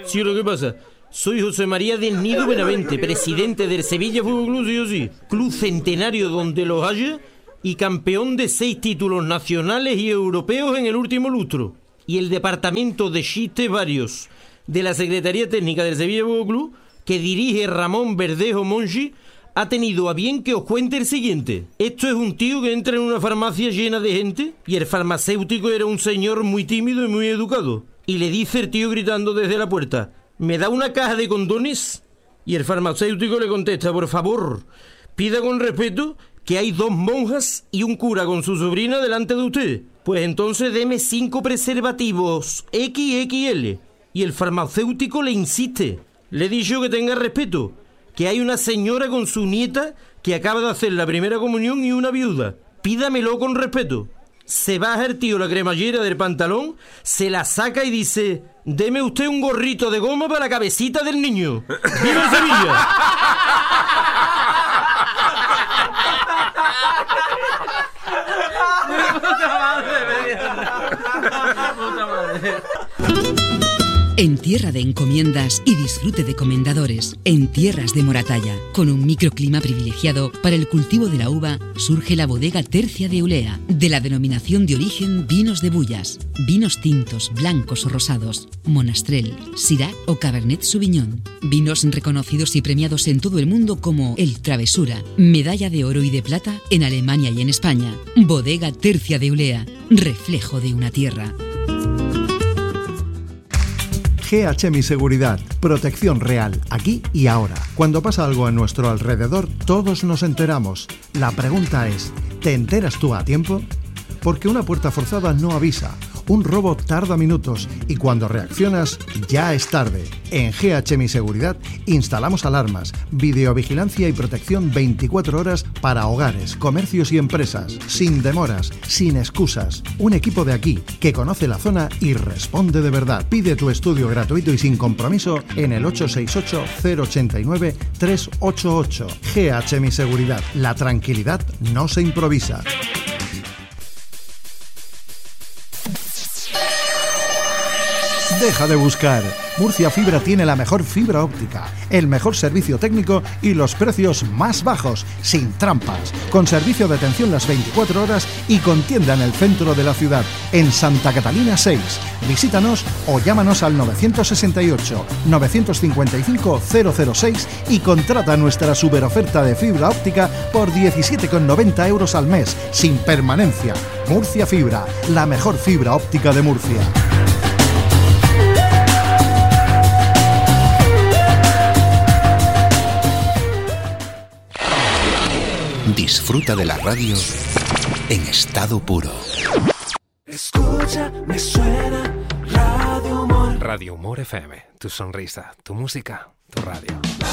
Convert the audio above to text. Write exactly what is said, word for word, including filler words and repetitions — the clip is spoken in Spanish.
Sí, lo que pasa, soy José María del Nido Benavente, presidente del Sevilla Fútbol Club, sí o sí. Club centenario donde los haya y campeón de seis títulos nacionales y europeos en el último lustro. Y el departamento de chistes varios de la Secretaría Técnica del Sevilla Fútbol Club, que dirige Ramón Verdejo Monchi, ha tenido a bien que os cuente el siguiente. Esto es un tío que entra en una farmacia llena de gente y el farmacéutico era un señor muy tímido y muy educado. Y le dice el tío gritando desde la puerta: ¿me da una caja de condones? Y el farmacéutico le contesta: por favor, pida con respeto que hay dos monjas y un cura con su sobrina delante de usted. Pues entonces deme cinco preservativos equis equis ele. Y el farmacéutico le insiste: le he dicho que tenga respeto, que hay una señora con su nieta que acaba de hacer la primera comunión y una viuda. Pídamelo con respeto. Se baja el tío la cremallera del pantalón, se la saca y dice: deme usted un gorrito de goma para la cabecita del niño. ¡Viva el Sevilla! En tierra de encomiendas y disfrute de comendadores, en tierras de Moratalla, con un microclima privilegiado para el cultivo de la uva, surge la bodega Tercia de Eulea, de la denominación de origen Vinos de Bullas, vinos tintos, blancos o rosados, Monastrell, Syrah o Cabernet Sauvignon, vinos reconocidos y premiados en todo el mundo como el Travesura, medalla de oro y de plata en Alemania y en España. Bodega Tercia de Eulea, reflejo de una tierra. G H M I Seguridad, protección real, aquí y ahora. Cuando pasa algo a nuestro alrededor, todos nos enteramos. La pregunta es, ¿te enteras tú a tiempo? Porque una puerta forzada no avisa, un robo tarda minutos y cuando reaccionas ya es tarde. En G H M I Seguridad instalamos alarmas, videovigilancia y protección veinticuatro horas para hogares, comercios y empresas, sin demoras, sin excusas. Un equipo de aquí que conoce la zona y responde de verdad. Pide tu estudio gratuito y sin compromiso en el ocho seis ocho, cero ocho nueve, tres ocho ocho. G H M I Seguridad, la tranquilidad no se improvisa. Deja de buscar. Murcia Fibra tiene la mejor fibra óptica, el mejor servicio técnico y los precios más bajos, sin trampas, con servicio de atención las veinticuatro horas y con tienda en el centro de la ciudad, en Santa Catalina seis. Visítanos o llámanos al nueve seis ocho, nueve cinco cinco, cero cero seis y contrata nuestra superoferta de fibra óptica por diecisiete con noventa euros al mes, sin permanencia. Murcia Fibra, la mejor fibra óptica de Murcia. Disfruta de la radio en estado puro. Escucha, me suena Radio Humor. Radio Humor F M, tu sonrisa, tu música, tu radio.